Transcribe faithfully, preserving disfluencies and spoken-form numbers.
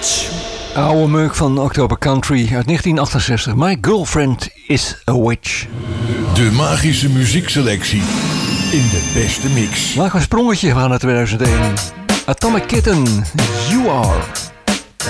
Witch. Oude meuk van October Country uit negentien achtenzestig. My Girlfriend is a Witch. De magische muziekselectie in de beste mix. Laat een sprongetje gaan naar tweeduizend één. Atomic Kitten, You Are.